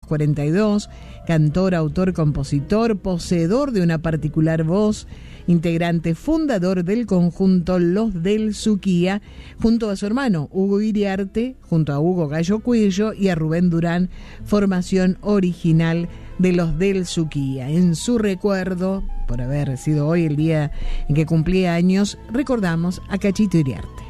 1942, cantor, autor, compositor, poseedor de una particular voz, integrante fundador del conjunto Los del Suquía, junto a su hermano Hugo Iriarte, junto a Hugo Gallo Cuello y a Rubén Durán, formación original de Los del Suquía. En su recuerdo, por haber sido hoy el día en que cumplía años, recordamos a Cachito Iriarte.